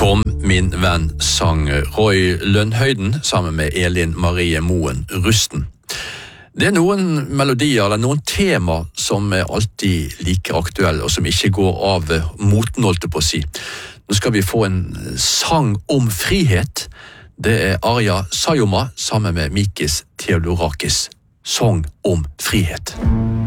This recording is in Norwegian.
Kom, min venn, sang Roy Lønnhøyden sammen med Elin Marie Moen Rusten. Det er noen melodier eller noen tema som er alltid like aktuelle, og som ikke går av moten, holdt jeg på å si. Nå skal vi få en sang om frihet. Det er Arja Sayoma sammen med Mikis Theodorakis. Sang om frihet.